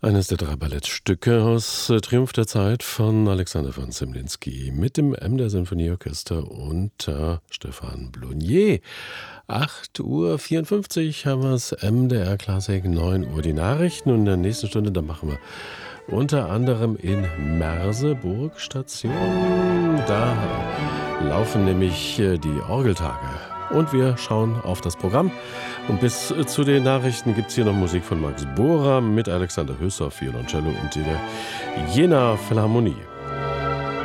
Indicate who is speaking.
Speaker 1: Eines der 3 Ballettstücke aus Triumph der Zeit von Alexander von Zemlinsky mit dem MDR Sinfonieorchester unter Stefan Blonier. 8:54 haben wir es, MDR Klassik, 9 Uhr die Nachrichten. Und in der nächsten Stunde, da machen wir unter anderem in Merseburg Station. Da laufen nämlich die Orgeltage. Und wir schauen auf das Programm. Und bis zu den Nachrichten gibt es hier noch Musik von Max Bohrer mit Alexander Hüssow, Violoncello und der Jena Philharmonie.